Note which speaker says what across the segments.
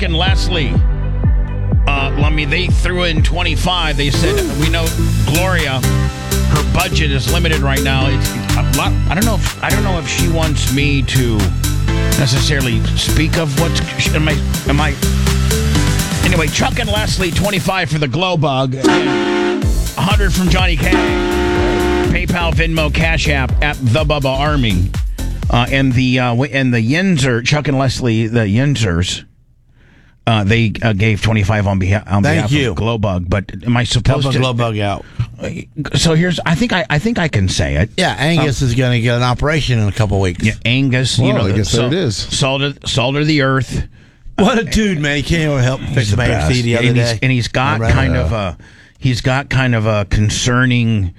Speaker 1: Chuck and Leslie. They threw in 25. They said, we know Gloria, her budget is limited right now. It's a lot. I don't know if she wants me to necessarily speak of what's. Am I? Anyway, Chuck and Leslie, 25 for the Glow Bug, 100 from Johnny K. PayPal, Venmo, Cash App at the Bubba Army, and the Yinzer, Chuck and Leslie, the Yinzers. They gave 25 on behalf of Glowbug, but am I supposed to
Speaker 2: help Glowbug out?
Speaker 1: So I think I can say it.
Speaker 2: Yeah, Angus is going to get an operation in a couple weeks.
Speaker 1: Yeah, Angus.
Speaker 3: I guess there it is.
Speaker 1: Salt of the earth.
Speaker 2: What a dude, man! He can't even help fix my AC the other day.
Speaker 1: And he's got kind of a concerning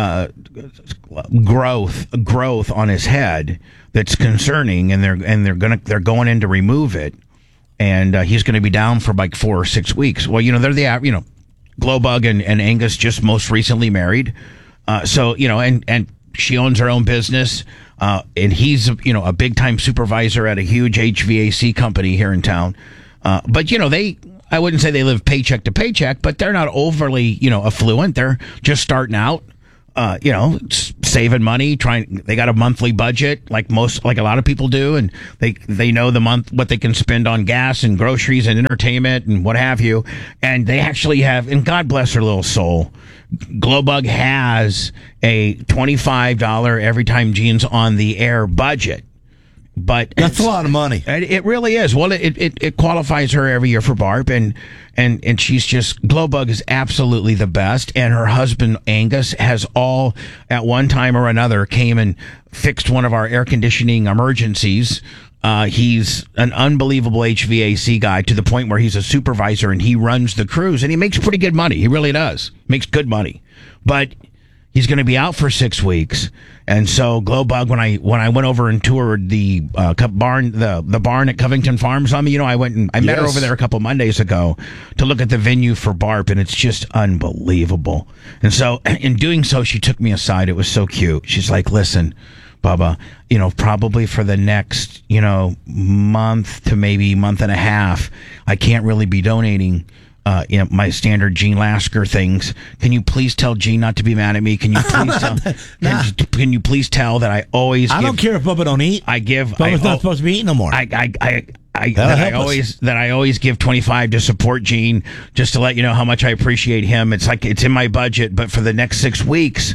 Speaker 1: growth on his head that's concerning, and they're going in to remove it. And he's going to be down for like 4 or 6 weeks. Well, they're Glowbug and Angus just most recently married. So and she owns her own business. And he's, a big time supervisor at a huge HVAC company here in town. But, I wouldn't say they live paycheck to paycheck, but they're not overly, affluent. They're just starting out. Saving money, they got a monthly budget like a lot of people do, and they know what they can spend on gas and groceries and entertainment and what have you. And they actually have, and God bless her little soul, Glowbug has a $25 every time Gene's on the air budget. But
Speaker 2: that's a lot of money.
Speaker 1: It really is. Well, it qualifies her every year for BARP, and she's just, Glowbug is absolutely the best. And her husband Angus has all at one time or another came and fixed one of our air conditioning emergencies. He's an unbelievable HVAC guy to the point where he's a supervisor and he runs the crews, and he makes pretty good money. He really does. Makes good money, but he's going to be out for 6 weeks. And so Glowbug, when I went over and toured the barn, the barn at Covington Farms, I went and I met her over there a couple Mondays ago to look at the venue for BARP, and it's just unbelievable. And so in doing so, she took me aside. It was so cute. She's like, "Listen, Bubba, probably for the next, month to maybe month and a half, I can't really be donating my standard Gene Lasker things. Can you please tell Gene not to be mad at me? Can you please tell? Can you please tell that I always? I
Speaker 2: don't care if Bubba don't eat. Bubba's not supposed to be eating no more.
Speaker 1: I always give 25 to support Gene, just to let you know how much I appreciate him. It's like it's in my budget, but for the next 6 weeks,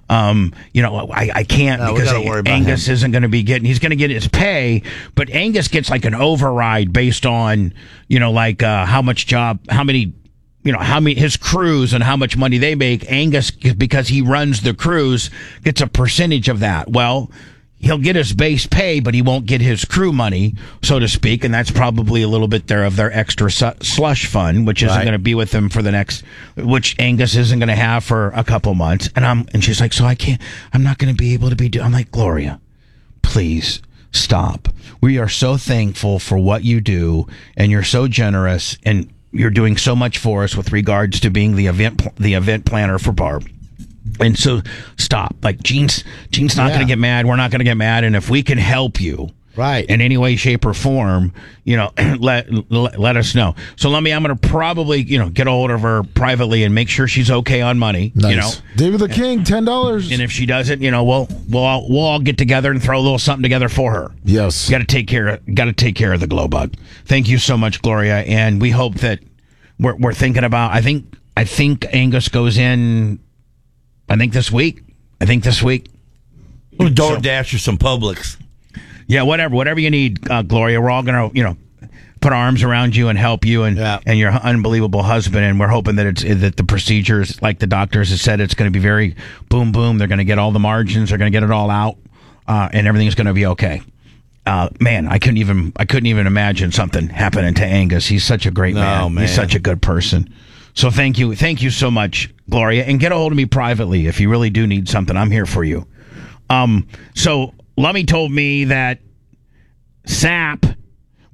Speaker 1: I can't because Angus isn't going to be getting. He's going to get his pay, but Angus gets like an override based on how many his crews and how much money they make. Angus, because he runs the crews, gets a percentage of that. Well, he'll get his base pay, but he won't get his crew money, so to speak, and that's probably a little bit of their extra slush fund, which isn't going to be with them for the next, which Angus isn't going to have for a couple months. And she's like, so I'm not going to be able to be I'm like, Gloria, please stop. We are so thankful for what you do, and you're so generous, and you're doing so much for us with regards to being the event planner for BARP. And so stop. Like Gene's not going to get mad. We're not going to get mad. And if we can help you in any way, shape, or form, let us know. So I'm going to probably, get a hold of her privately and make sure she's okay on money.
Speaker 3: Nice. David the King, $10.
Speaker 1: And if she doesn't, we'll all get together and throw a little something together for her.
Speaker 3: Yes.
Speaker 1: Got to take care of the Glowbug. Thank you so much, Gloria. And we hope that we're thinking about, I think Angus goes in, I think this week.
Speaker 2: We'll DoorDash or some Publix.
Speaker 1: Yeah, whatever you need, Gloria. We're all gonna, put arms around you and help you and your unbelievable husband. And we're hoping that that the procedures, like the doctors have said, it's going to be very boom boom. They're going to get all the margins. They're going to get it all out, and everything's going to be okay. Man, I couldn't even imagine something happening to Angus. He's such a great man. He's such a good person. So thank you so much, Gloria, and get a hold of me privately if you really do need something. I'm here for you. So Lummy told me that SAP. Well,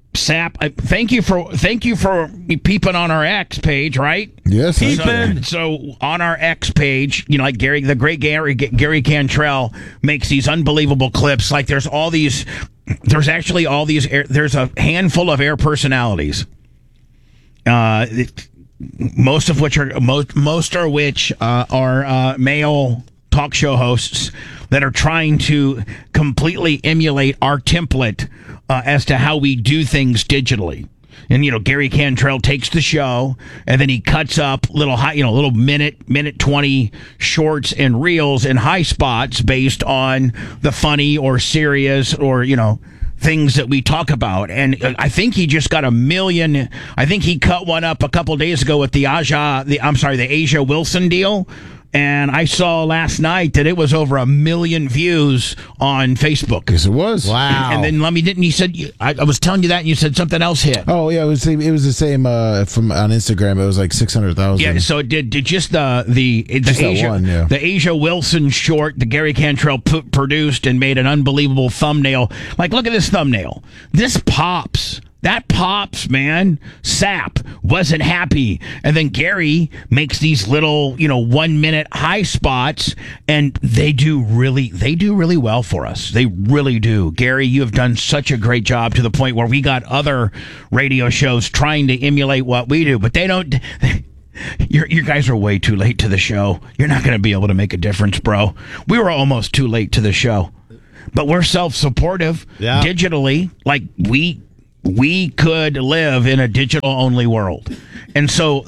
Speaker 1: Sap, thank you for peeping on our X page, right?
Speaker 3: Yes,
Speaker 1: so on our X page, like the great Gary Cantrell makes these unbelievable clips. Like there's actually all these there's a handful of air personalities. Most of which are male talk show hosts that are trying to completely emulate our template as to how we do things digitally. And Gary Cantrell takes the show and then he cuts up little minute 20 shorts and reels and high spots based on the funny or serious or things that we talk about. And I think he just got 1 million. I think he cut one up a couple days ago with the Asia Wilson deal. And I saw last night that it was over 1 million views on Facebook.
Speaker 3: Yes, it was.
Speaker 2: Wow.
Speaker 1: And then you said, I was telling you that, and you said something else hit.
Speaker 3: Oh, yeah, it was the same from on Instagram. It was like 600,000.
Speaker 1: Yeah, so it did just the Asia Wilson short, the Gary Cantrell produced and made an unbelievable thumbnail. Like, look at this thumbnail. This pops. That pops, man. Sap wasn't happy. And then Gary makes these little, 1 minute high spots, and they do really well for us. They really do. Gary, you have done such a great job to the point where we got other radio shows trying to emulate what we do, but they don't. You guys are way too late to the show. You're not going to be able to make a difference, bro. We were almost too late to the show. But we're self-supportive digitally, like we could live in a digital-only world. And so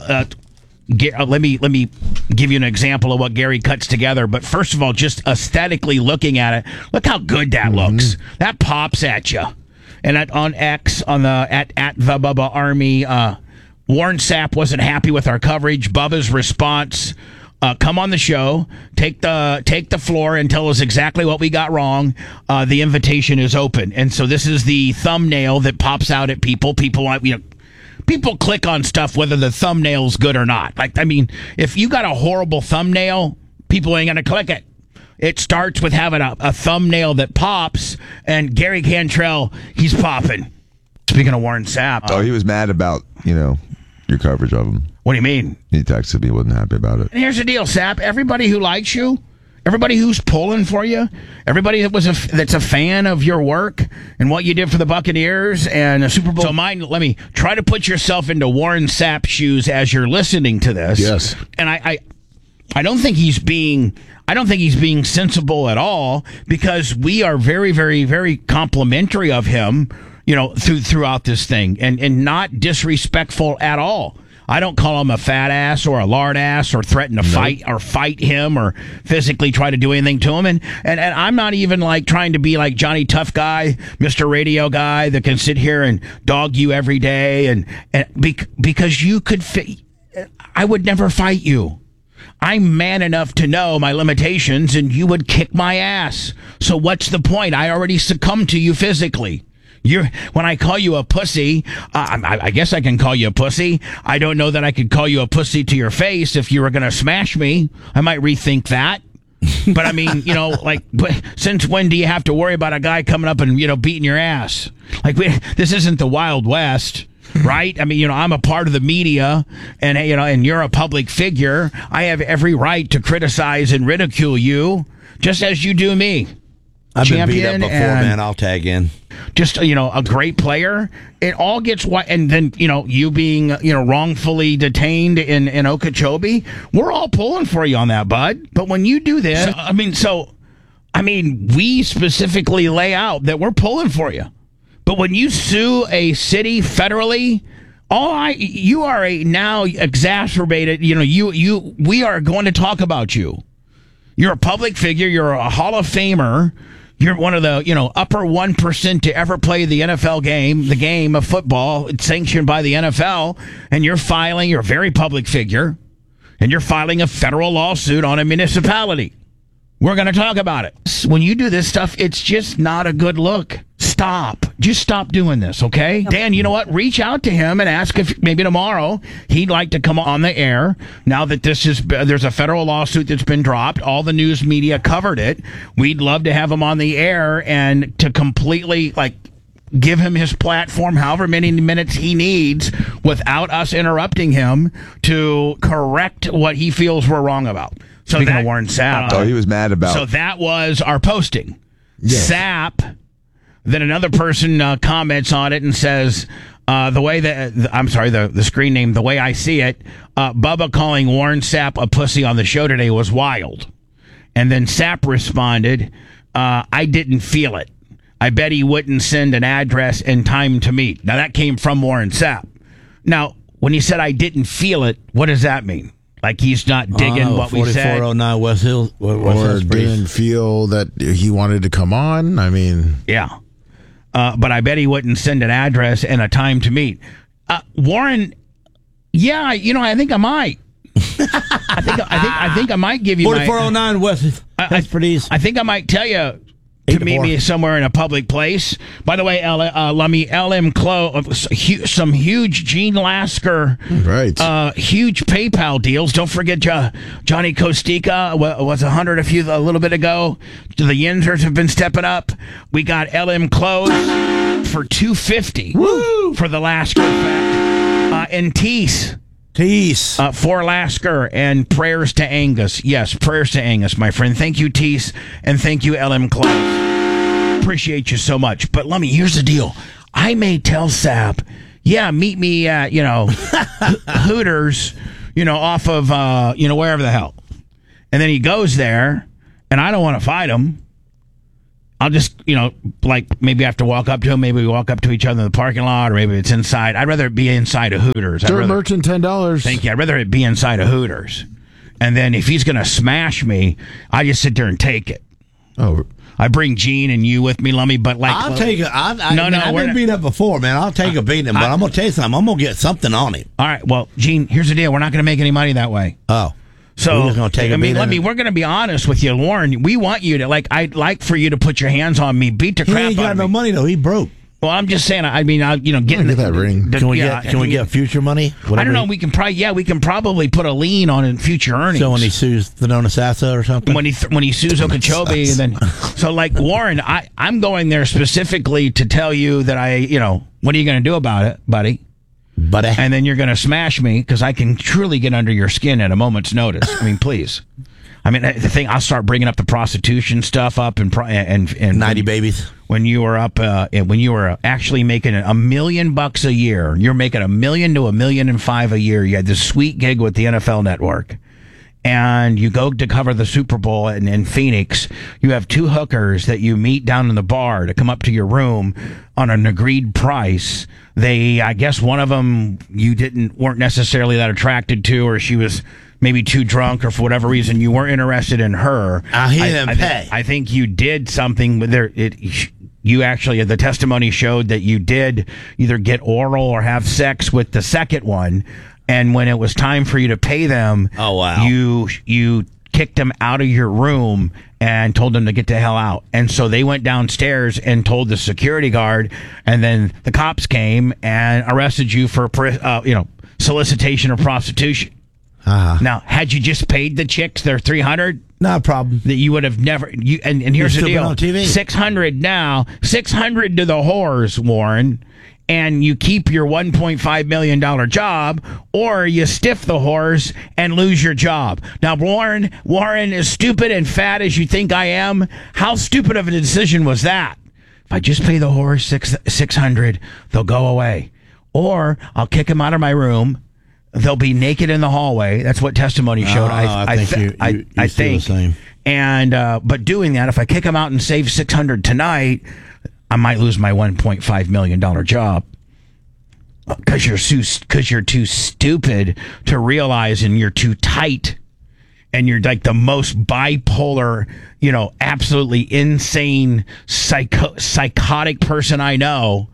Speaker 1: let me give you an example of what Gary cuts together. But first of all, just aesthetically looking at it, look how good that looks. That pops at you. And on X, on the at the Bubba Army, Warren Sapp wasn't happy with our coverage. Bubba's response: come on the show, take the floor, and tell us exactly what we got wrong. The invitation is open. And so this is the thumbnail that pops out at people. People click on stuff whether the thumbnail's good or not. Like, I mean, if you got a horrible thumbnail, people ain't gonna click it. It starts with having a thumbnail that pops, and Gary Cantrell, he's popping. Speaking of Warren Sapp,
Speaker 4: he was mad about your coverage of him.
Speaker 1: What do you mean?
Speaker 4: He texted me, wasn't happy about it.
Speaker 1: And here's the deal, Sapp. Everybody who likes you, everybody who's pulling for you, everybody that's a fan of your work and what you did for the Buccaneers and the Super Bowl. So let me try to put yourself into Warren Sapp's shoes as you're listening to this.
Speaker 3: Yes.
Speaker 1: And I don't think he's being sensible at all, because we are very, very, very complimentary of him, throughout this thing, and not disrespectful at all. I don't call him a fat ass or a lard ass or threaten to fight him or physically try to do anything to him. And I'm not even like trying to be like Johnny Tough Guy, Mr. Radio Guy that can sit here and dog you every day. And because you could I would never fight you. I'm man enough to know my limitations, and you would kick my ass. So what's the point? I already succumbed to you physically. When I call you a pussy, I guess I can call you a pussy. I don't know that I could call you a pussy to your face if you were going to smash me. I might rethink that. But I mean, since when do you have to worry about a guy coming up and, beating your ass? This isn't the Wild West, right? I mean, I'm a part of the media, and you're a public figure. I have every right to criticize and ridicule you, just as you do me.
Speaker 2: I've been beat up before, man. I'll tag in.
Speaker 1: Just, a great player. It all gets and then, you being, wrongfully detained in Okeechobee. We're all pulling for you on that, bud. But when you do this, we specifically lay out that we're pulling for you. But when you sue a city federally, you are a now exacerbated, we are going to talk about you. You're a public figure. You're a Hall of Famer. You're one of the, upper 1% to ever play the NFL game, the game of football. It's sanctioned by the NFL, and you're a very public figure, and you're filing a federal lawsuit on a municipality. We're going to talk about it. When you do this stuff, it's just not a good look. Stop. Just stop doing this, okay? Dan, you know what? Reach out to him and ask if maybe tomorrow he'd like to come on the air. Now that there's a federal lawsuit that's been dropped, all the news media covered it. We'd love to have him on the air and to completely, give him his platform, however many minutes he needs, without us interrupting him to correct what he feels we're wrong about. So speaking of Warren Sapp,
Speaker 4: he was mad about.
Speaker 1: So that was our posting.
Speaker 3: Yes.
Speaker 1: Sapp. Then another person comments on it and says, the screen name, the way I see it, Bubba calling Warren Sapp a pussy on the show today was wild. And then Sapp responded, I didn't feel it. I bet he wouldn't send an address and time to meet. Now, that came from Warren Sapp. Now, when he said I didn't feel it, what does that mean? Like he's not digging what we said?
Speaker 2: 4409 West Hill.
Speaker 3: Or didn't feel that he wanted to come on? I mean...
Speaker 1: Yeah. But I bet he wouldn't send an address and a time to meet. Warren, yeah, I think I might. I think I might give you
Speaker 2: 4409 West. That's pretty easy.
Speaker 1: I think I might tell you to meet me somewhere in a public place. By the way, LM Close, some huge Gene Lasker,
Speaker 3: right?
Speaker 1: Huge PayPal deals. Don't forget Johnny Kostika was 100 a little bit ago. The Yinzers have been stepping up. We got LM Close for $250. Woo! For the Lasker effect. And Tease. For Lasker and prayers to Angus. Yes, prayers to Angus, my friend. Thank you, Tease, and thank you, LM Close. Appreciate you so much. But Lummy, here's the deal. I may tell Sapp, meet me at, Hooters, off of, wherever the hell. And then he goes there, and I don't want to fight him. I'll just, maybe I have to walk up to him. Maybe we walk up to each other in the parking lot, or maybe it's inside. I'd rather it be inside of Hooters.
Speaker 3: Third merchant, $10.
Speaker 1: Thank you. I'd rather it be inside of Hooters. And then if he's going to smash me, I just sit there and take it.
Speaker 3: Oh,
Speaker 1: I bring Gene and you with me, Lummy, but
Speaker 2: I'll take it. I've been beat up before, man. I'll take a beating, but I'm going to tell you something. I'm going to get something on him.
Speaker 1: All right. Well, Gene, here's the deal. We're not going to make any money that way.
Speaker 2: Oh.
Speaker 1: So,
Speaker 2: we're just gonna take
Speaker 1: we're going to be honest with you, Warren. We want you to, I'd like for you to put your hands on me, beat the crap out of me.
Speaker 2: He ain't got no money, though. He broke.
Speaker 1: Well, I'm just saying, get
Speaker 3: that ring.
Speaker 2: Can we get future money?
Speaker 1: I don't know. We can probably put a lien on future earnings.
Speaker 2: So when he sues Thanona Sassa or something?
Speaker 1: When he sues Okeechobee, and then, Warren, I'm going there specifically to tell you that what are you going to do about it, buddy? And then you're going to smash me because I can truly get under your skin at a moment's notice. I mean, please. I mean, the thing, I'll start bringing up the prostitution stuff up and
Speaker 2: 90 babies.
Speaker 1: When you were when you were actually making $1 million a year, you're making $1 million to $1.5 million a year. You had this sweet gig with the NFL Network, and you go to cover the Super Bowl in Phoenix. You have two hookers that you meet down in the bar to come up to your room on an agreed price. I guess one of them you weren't necessarily that attracted to, or she was maybe too drunk, or for whatever reason you weren't interested in her. I think you did something with you actually, the testimony showed that you did either get oral or have sex with the second one, and when it was time for you to pay them, you kicked them out of your room and told them to get the hell out. And so they went downstairs and told the security guard, and then the cops came and arrested you for solicitation of prostitution. Now, had you just paid the chicks their $300,
Speaker 2: not a problem.
Speaker 1: That you would have never. And here's the deal: $600 now, $600 to the whores, Warren, and you keep your $1.5 million job, or you stiff the whores and lose your job. Now, Warren, as stupid and fat as you think I am, how stupid of a decision was that? If I just pay the whores $600, they'll go away, or I'll kick them out of my room. They'll be naked in the hallway. That's what testimony showed. I think.
Speaker 2: The same.
Speaker 1: And but doing that, if I kick them out and save $600 tonight, I might lose my $1.5 million job because you're too stupid to realize, and you're too tight, and you're like the most bipolar, absolutely insane, psychotic person I know.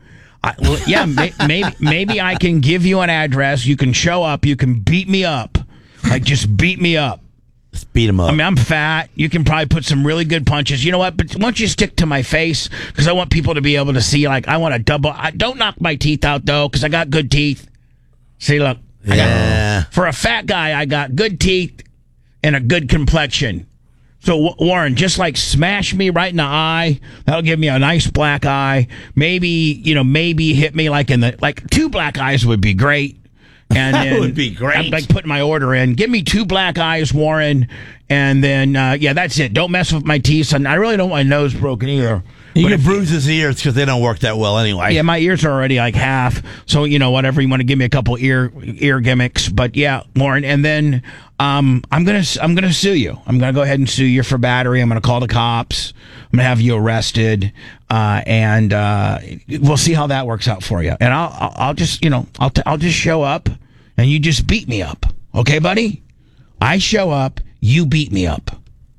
Speaker 1: Maybe I can give you an address. You can show up. You can beat me up. Just beat me up.
Speaker 2: Just beat him up.
Speaker 1: I mean, I'm fat. You can probably put some really good punches. You know what? But once you stick to my face, because I want people to be able to see, I want to double. Don't knock my teeth out, though, because I got good teeth. See, look. For a fat guy, I got good teeth and a good complexion. So, Warren, just like smash me right in the eye. That'll give me a nice black eye. Maybe hit me like 2 black eyes would be great. And
Speaker 2: that would be great.
Speaker 1: I'm like putting my order in. Give me 2 black eyes, Warren. And then, that's it. Don't mess with my teeth. I really don't want my nose broken either.
Speaker 2: You can bruise his ears because they don't work that well anyway.
Speaker 1: Yeah, my ears are already like half. So, whatever. You want to give me a couple ear gimmicks. But yeah, Warren. And then I'm gonna sue you. I'm gonna go ahead and sue you for battery. I'm gonna call the cops. I'm gonna have you arrested. And we'll see how that works out for you. And I'll just I'll just show up and you just beat me up. Okay, buddy? I show up, you beat me up.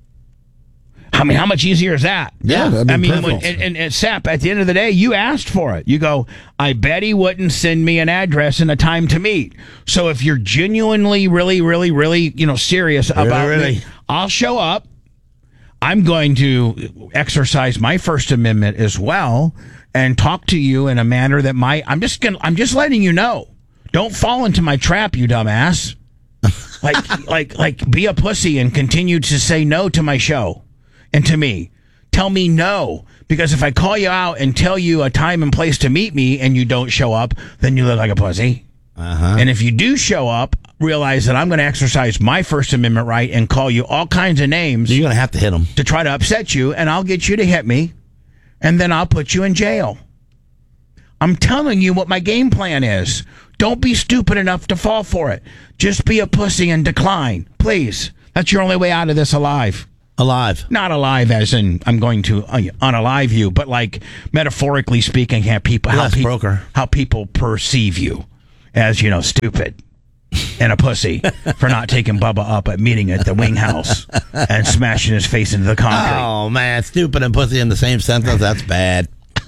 Speaker 1: I mean, how much easier is that?
Speaker 3: Yeah,
Speaker 1: I mean, and Sap, at the end of the day, you asked for it. You go, I bet he wouldn't send me an address and a time to meet. So if you're genuinely, really, really, really, serious about me, I'll show up. I'm going to exercise my First Amendment as well and talk to you in a manner that I'm just letting you know. Don't fall into my trap, you dumbass. Like, be a pussy and continue to say no to my show. And to me, tell me no, because if I call you out and tell you a time and place to meet me and you don't show up, then you look like a pussy. And if you do show up, realize that I'm going to exercise my First Amendment right and call you all kinds of names.
Speaker 2: You're going to have to hit them
Speaker 1: to try to upset you, and I'll get you to hit me, and then I'll put you in jail. I'm telling you what my game plan is. Don't be stupid enough to fall for it. Just be a pussy and decline, please. That's your only way out of this alive.
Speaker 2: Alive.
Speaker 1: Not alive as in I'm going to unalive you, but like metaphorically speaking, how people perceive you as, stupid and a pussy for not taking Bubba up at meeting at the Wing House and smashing his face into the concrete.
Speaker 2: Oh, man. Stupid and pussy in the same sentence? That's bad.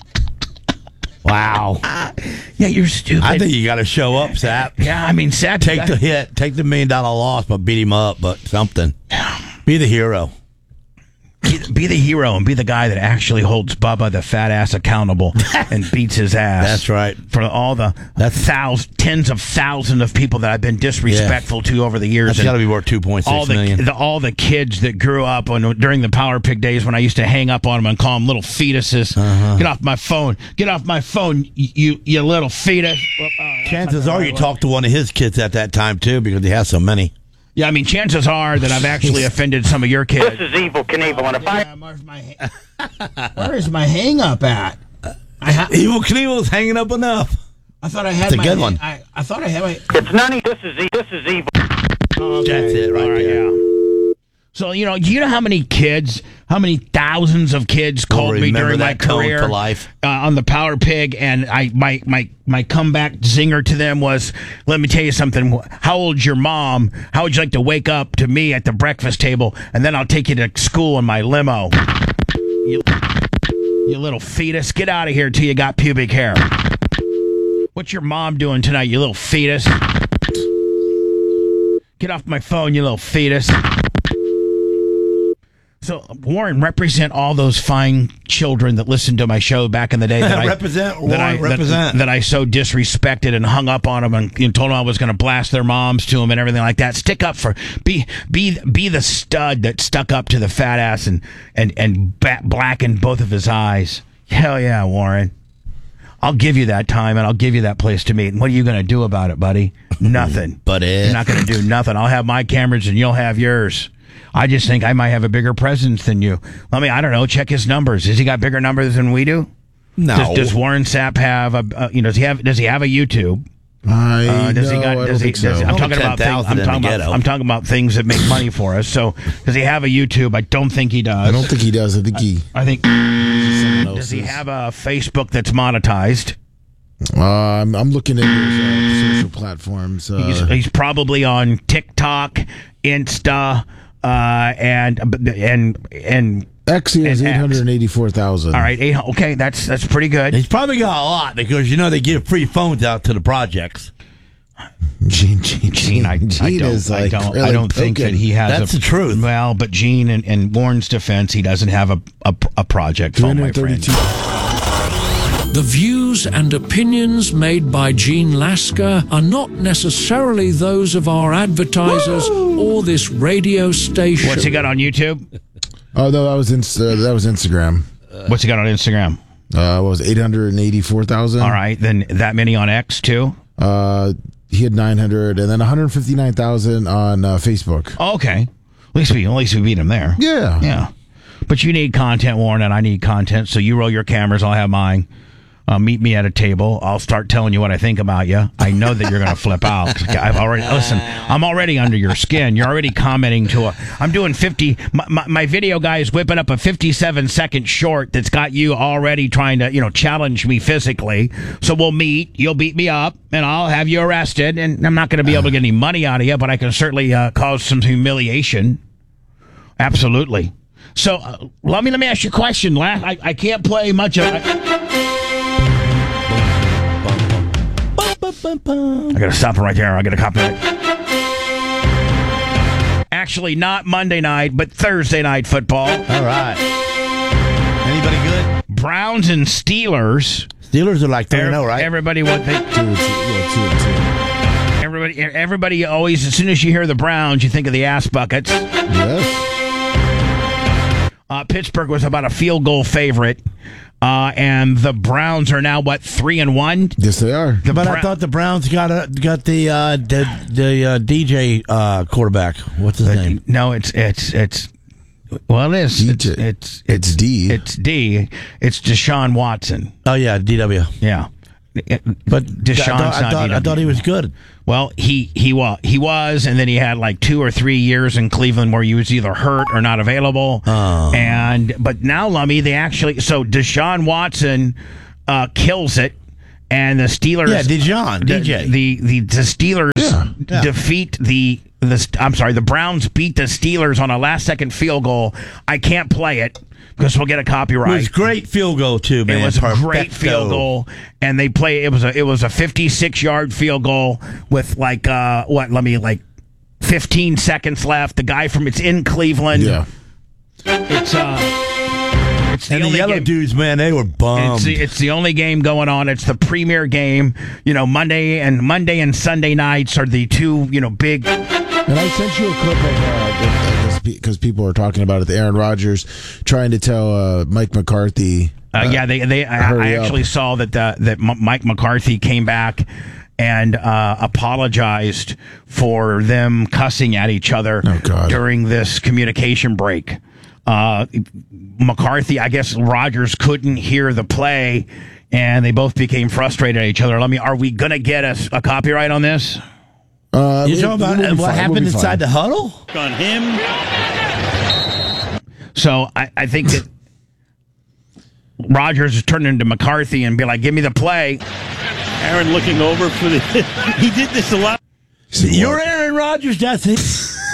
Speaker 2: Wow.
Speaker 1: Yeah, you're stupid.
Speaker 2: I think you got to show up, Sap.
Speaker 1: Yeah, I mean, Sap.
Speaker 2: Take the hit. Take the $1 million loss, but beat him up, but something. Be the hero.
Speaker 1: Be the hero and be the guy that actually holds Bubba the fat ass accountable and beats his ass.
Speaker 2: That's right.
Speaker 1: For all the tens of thousands of people that I've been disrespectful to over the years.
Speaker 2: That's got to be worth $2.6 million.
Speaker 1: All the kids that grew up during the Power Pig days when I used to hang up on them and call them little fetuses. Get off my phone. Get off my phone, you little fetus.
Speaker 2: Chances are you talked to one of his kids at that time, too, because he has so many.
Speaker 1: Yeah, I mean, chances are that I've actually offended some of your kids.
Speaker 5: This is Evel Knievel.
Speaker 1: Where is my hang-up at?
Speaker 2: Evel Knievel's hanging up enough.
Speaker 1: I thought I had
Speaker 2: a good one.
Speaker 1: I thought I had my...
Speaker 5: It's none of this is Evel.
Speaker 1: Okay.
Speaker 2: That's it right there.
Speaker 1: Yeah. So, do you know how many thousands of kids called me during my career on the Power Pig, and my comeback zinger to them was, let me tell you something, how old's your mom? How would you like to wake up to me at the breakfast table, and then I'll take you to school in my limo? You little fetus, get out of here till you got pubic hair. What's your mom doing tonight, you little fetus? Get off my phone, you little fetus. So, Warren, represent all those fine children that listened to my show back in the day. That
Speaker 2: Represent.
Speaker 1: I so disrespected and hung up on them and told them I was going to blast their moms to them and everything like that. Stick up for be the stud that stuck up to the fat ass and blackened both of his eyes. Hell yeah, Warren. I'll give you that time and I'll give you that place to meet. And what are you going to do about it, buddy? Nothing. You're not going to do nothing. I'll have my cameras and you'll have yours. I just think I might have a bigger presence than you. I don't know, check his numbers. Has he got bigger numbers than we do?
Speaker 2: No.
Speaker 1: Does Warren Sapp have does he have a YouTube?
Speaker 3: I don't think so.
Speaker 1: I'm talking about things that make money for us. So, does he have a YouTube? I don't think he does.
Speaker 3: I don't think he does. I think
Speaker 1: does he have a Facebook that's monetized?
Speaker 3: I'm looking at his social platforms.
Speaker 1: He's probably on TikTok, Insta, and
Speaker 3: X. He has 884,000.
Speaker 1: All right, okay, that's pretty good.
Speaker 2: He's probably got a lot because they give free phones out to the projects.
Speaker 3: Gene,
Speaker 1: I don't think that he has.
Speaker 2: That's the truth.
Speaker 1: Well, but Gene, in Warren's defense, he doesn't have a project phone, my friend.
Speaker 6: The views and opinions made by Gene Lasker are not necessarily those of our advertisers or this radio station.
Speaker 1: What's he got on YouTube?
Speaker 3: Oh, no, that was Instagram.
Speaker 1: What's he got on Instagram?
Speaker 3: What was it, 884,000?
Speaker 1: All right, then that many on X too.
Speaker 3: He had 900, and then 159,000 on Facebook.
Speaker 1: Oh, okay, at least we beat him there.
Speaker 3: Yeah.
Speaker 1: But you need content, Warren, and I need content. So you roll your cameras, I'll have mine. Meet me at a table. I'll start telling you what I think about you. I know that you're going to flip out. I'm already under your skin. You're already commenting I'm doing 50. My video guy is whipping up a 57-second short that's got you already trying to, challenge me physically. So we'll meet. You'll beat me up, and I'll have you arrested. And I'm not going to be able to get any money out of you, but I can certainly cause some humiliation. Absolutely. So let me ask you a question. I can't play much of it. I gotta stop it right there. I gotta copyright. Actually, not Monday night, but Thursday night football.
Speaker 2: All right. Anybody good?
Speaker 1: Browns and Steelers.
Speaker 2: Steelers are like 3-0, right?
Speaker 1: Everybody what they 2-2. Everybody always, as soon as you hear the Browns, you think of the ass buckets.
Speaker 3: Yes.
Speaker 1: Pittsburgh was about a field goal favorite. And the Browns are now 3-1.
Speaker 3: Yes, they are.
Speaker 2: But I thought the Browns got the DJ quarterback. What's his name?
Speaker 1: No, it's it is.
Speaker 3: It's D.
Speaker 1: It's D. It's Deshaun Watson.
Speaker 2: Oh yeah, DW.
Speaker 1: Yeah,
Speaker 2: but
Speaker 1: Deshaun's
Speaker 2: I thought he was good.
Speaker 1: Well, he was, and then he had 2 or 3 years in Cleveland where he was either hurt or not available.
Speaker 2: Oh.
Speaker 1: But now, Lummy, so Deshaun Watson kills it, and the Steelers.
Speaker 2: Yeah, DJ.
Speaker 1: The Steelers defeat the Browns beat the Steelers on a last-second field goal. I can't play it because we'll get a copyright.
Speaker 2: It was a great field goal too, man.
Speaker 1: It was a great field goal, and they play. It was a 56-yard field goal with 15 seconds left. The guy it's in Cleveland.
Speaker 3: Yeah.
Speaker 1: It's the
Speaker 2: only yellow game. Dudes, man, they were bummed.
Speaker 1: It's the only game going on. It's the premier game. Monday and Sunday nights are the two big.
Speaker 3: And I sent you a clip of because people are talking about it. The Aaron Rodgers trying to tell Mike McCarthy.
Speaker 1: I actually saw that Mike McCarthy came back and apologized for them cussing at each other during this communication break. McCarthy, I guess Rodgers couldn't hear the play, and they both became frustrated at each other. Are we going to get a copyright on this?
Speaker 2: You talking about what happened inside the huddle?
Speaker 7: On him.
Speaker 1: So I think that Rodgers is turning to McCarthy and be like, "Give me the play."
Speaker 7: Aaron looking over for the. He did this a lot.
Speaker 2: You're Aaron Rodgers. That's it.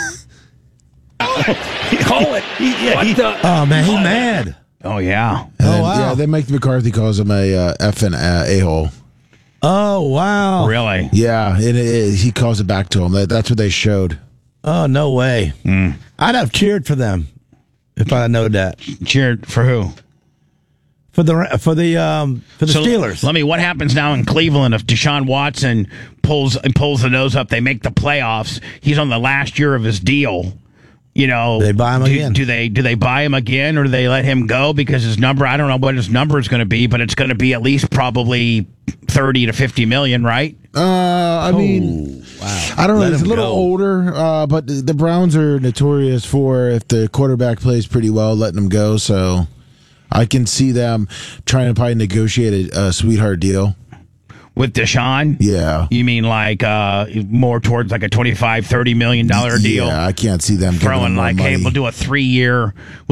Speaker 7: Call it.
Speaker 2: Oh man, he's mad.
Speaker 1: Oh yeah.
Speaker 3: Wow. Yeah, then Mike McCarthy calls him a effing a-hole.
Speaker 2: Oh wow.
Speaker 1: Really?
Speaker 3: Yeah, he calls it back to him. That's what they showed.
Speaker 2: Oh no way. I'd have cheered for them if I known that.
Speaker 1: Cheered for who?
Speaker 2: For the Steelers.
Speaker 1: Let me. What happens now in Cleveland if Deshaun Watson pulls the nose up? They make the playoffs. He's on the last year of his deal.
Speaker 2: They buy him again.
Speaker 1: Do they buy him again, or do they let him go because his number? I don't know what his number is going to be, but it's going to be at least probably 30 to 50 million, right?
Speaker 3: I mean,
Speaker 2: wow.
Speaker 3: I don't know. He's a little older, but the Browns are notorious for if the quarterback plays pretty well, letting him go. So I can see them trying to probably negotiate a sweetheart deal.
Speaker 1: With Deshaun?
Speaker 3: Yeah.
Speaker 1: You mean more towards a $25-30 million deal?
Speaker 3: Yeah, I can't see them
Speaker 1: throwing
Speaker 3: money.
Speaker 1: Hey, we'll do a 3-year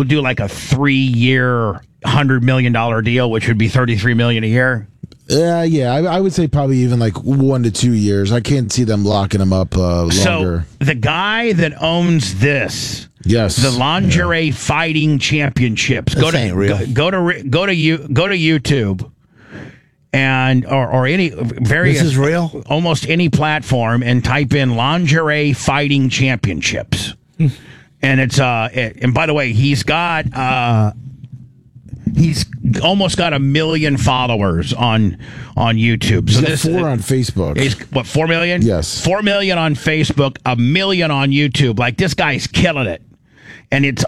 Speaker 1: $100 million deal, which would be $33 million a year.
Speaker 3: Yeah, I would say probably even 1 to 2 years. I can't see them locking him up longer.
Speaker 1: So the guy that owns this,
Speaker 3: yes,
Speaker 1: the Lingerie Fighting Championships.
Speaker 2: This ain't real.
Speaker 1: Go to YouTube. And or any various,
Speaker 2: this is real?
Speaker 1: Almost any platform, and type in Lingerie Fighting Championships, and it's and by the way, he's almost got 1 million followers on YouTube.
Speaker 3: So he's got 4 on Facebook.
Speaker 1: He's 4 million?
Speaker 3: Yes,
Speaker 1: 4 million on Facebook, 1 million on YouTube. This guy's killing it. and it's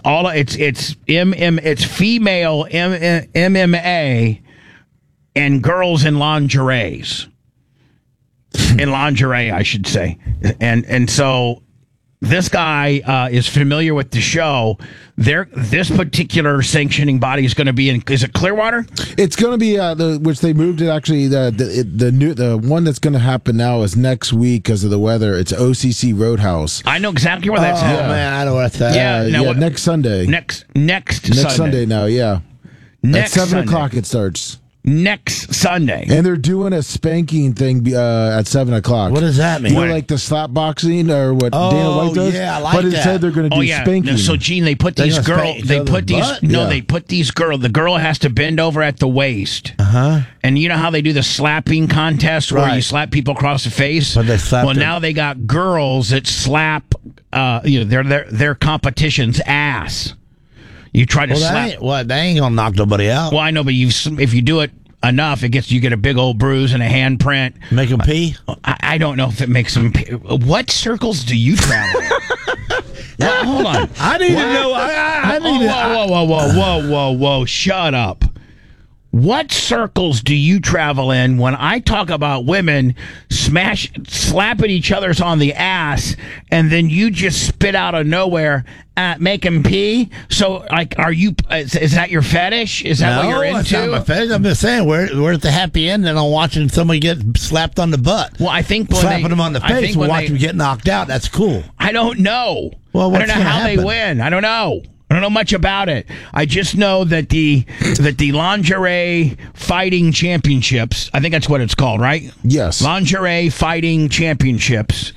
Speaker 1: female MMA and girls in lingeries. In lingerie, I should say. And so this guy is familiar with the show. This particular sanctioning body is going to be is it Clearwater?
Speaker 3: It's going to be which they moved it actually. The one that's going to happen now is next week because of the weather. It's OCC Roadhouse.
Speaker 1: I know exactly where that's at.
Speaker 2: Oh man, I know where that's at.
Speaker 3: Next Sunday.
Speaker 1: Next
Speaker 3: Sunday now. Yeah,
Speaker 1: next
Speaker 3: at 7
Speaker 1: Sunday.
Speaker 3: o'clock it starts.
Speaker 1: Next Sunday.
Speaker 3: And they're doing a spanking thing at 7 o'clock.
Speaker 2: What does that mean?
Speaker 3: You know, like the slap boxing or what Dana White does?
Speaker 2: Yeah, I like
Speaker 3: but
Speaker 2: that.
Speaker 3: instead they're going to do spanking.
Speaker 1: No, so Gene, they put these girls. They put these girls. The girl has to bend over at the waist. And you know how they do the slapping contest where you slap people across the face.
Speaker 2: But they slap them.
Speaker 1: Now they got girls that slap. Their competition's ass. You try to slap.
Speaker 2: They ain't gonna knock nobody out.
Speaker 1: Well, I know, but if you do it enough, you get a big old bruise and a handprint.
Speaker 2: Make them pee?
Speaker 1: I don't know if it makes them pee. What circles do you travel in? Well, hold on.
Speaker 2: I need to know. I need
Speaker 1: Whoa. Shut up. What circles do you travel in when I talk about women slapping each other's on the ass and then you just spit out of nowhere, make them pee? So, like, are you? Is that your fetish? Is that what you're into?
Speaker 2: It's not my fetish. I'm just saying we're at the happy end and I'm watching somebody get slapped on the butt.
Speaker 1: Well, I think
Speaker 2: slapping them on the face and watching them get knocked out. That's cool.
Speaker 1: I don't know.
Speaker 2: Well,
Speaker 1: I don't know how they win. I don't know. I don't know much about it. I just know that the lingerie fighting championships, I think that's what it's called, right?
Speaker 3: Yes.
Speaker 1: Lingerie fighting championships